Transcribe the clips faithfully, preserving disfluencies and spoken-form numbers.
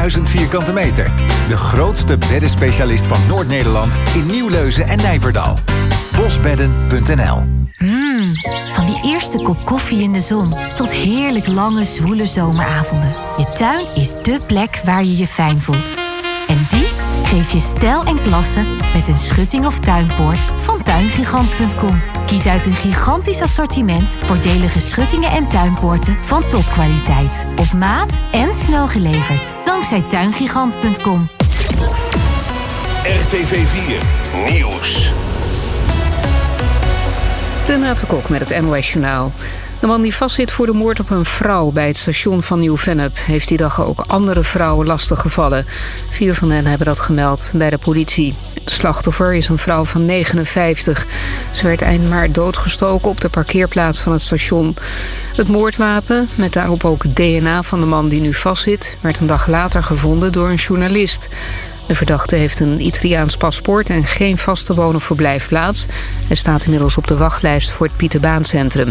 duizend vierkante meter. De grootste beddenspecialist van Noord-Nederland in Nieuwleuzen en Nijverdal. bosbedden punt n l. Mm, van die eerste kop koffie in de zon tot heerlijk lange, zwoele zomeravonden. Je tuin is dé plek waar je je fijn voelt. En die geef je stijl en klasse met een schutting of tuinpoort van tuingigant punt com. Kies uit een gigantisch assortiment voordelige schuttingen en tuinpoorten van topkwaliteit. Op maat en snel geleverd. Dankzij tuingigant punt com. R T V vier Nieuws. Renate Kok met het N O S-journaal. De man die vastzit voor de moord op een vrouw bij het station van Nieuw-Vennep heeft die dag ook andere vrouwen lastiggevallen. Vier van hen hebben dat gemeld bij de politie. Het slachtoffer is een vrouw van negenenvijftig. Ze werd eind maart doodgestoken op de parkeerplaats van het station. Het moordwapen, met daarop ook D N A van de man die nu vastzit, werd een dag later gevonden door een journalist. De verdachte heeft een Italiaans paspoort en geen vaste woon- of verblijfplaats. Hij staat inmiddels op de wachtlijst voor het Pieterbaancentrum.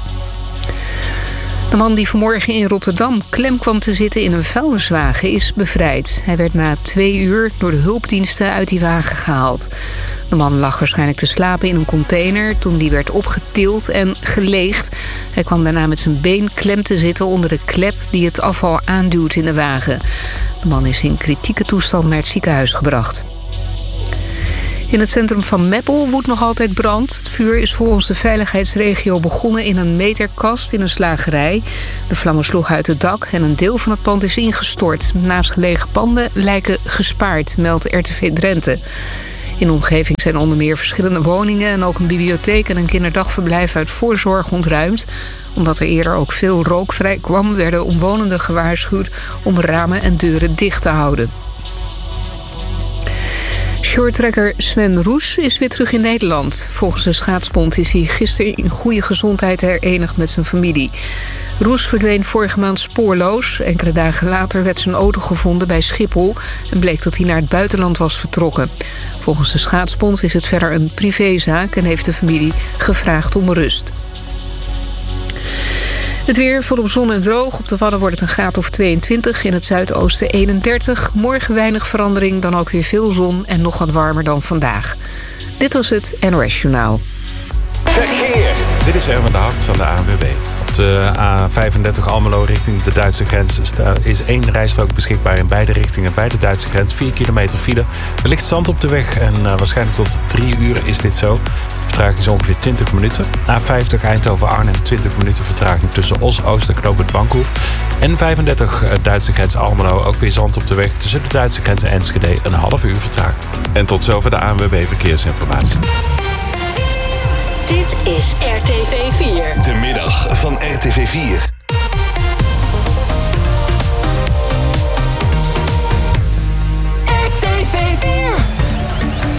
De man die vanmorgen in Rotterdam klem kwam te zitten in een vuilniswagen is bevrijd. Hij werd na twee uur door de hulpdiensten uit die wagen gehaald. De man lag waarschijnlijk te slapen in een container toen die werd opgetild en geleegd. Hij kwam daarna met zijn been klem te zitten onder de klep die het afval aanduwt in de wagen. De man is in kritieke toestand naar het ziekenhuis gebracht. In het centrum van Meppel woedt nog altijd brand. Het vuur is volgens de veiligheidsregio begonnen in een meterkast in een slagerij. De vlammen sloegen uit het dak en een deel van het pand is ingestort. Naastgelegen panden lijken gespaard, meldt R T V Drenthe. In de omgeving zijn onder meer verschillende woningen en ook een bibliotheek en een kinderdagverblijf uit voorzorg ontruimd. Omdat er eerder ook veel rook vrij kwam, werden omwonenden gewaarschuwd om ramen en deuren dicht te houden. Shorttrekker Sven Roes is weer terug in Nederland. Volgens de schaatsbond is hij gisteren in goede gezondheid herenigd met zijn familie. Roes verdween vorige maand spoorloos. Enkele dagen later werd zijn auto gevonden bij Schiphol en bleek dat hij naar het buitenland was vertrokken. Volgens de schaatsbond is het verder een privézaak en heeft de familie gevraagd om rust. Het weer volop zon en droog. Op de Wadden wordt het een graad of tweeëntwintig. In het zuidoosten eenendertig. Morgen weinig verandering, dan ook weer veel zon en nog wat warmer dan vandaag. Dit was het N O S-journaal. Verkeer. Dit is Erwin de Hart van de A N W B. Op de A vijfendertig Almelo richting de Duitse grens is één rijstrook beschikbaar in beide richtingen bij de Duitse grens. vier kilometer file. Er ligt zand op de weg en uh, waarschijnlijk tot drie uur is dit zo. Vertraging is ongeveer twintig minuten. A vijftig Eindhoven-Arnhem twintig minuten vertraging tussen Os-Oost en Knooppunt Bankhoef. En vijfendertig uh, Duitse grens Almelo, ook weer zand op de weg tussen de Duitse grens en Enschede, een half uur vertraging. En tot zover de A N W B Verkeersinformatie. Dit is R T V vier. De middag van R T V vier.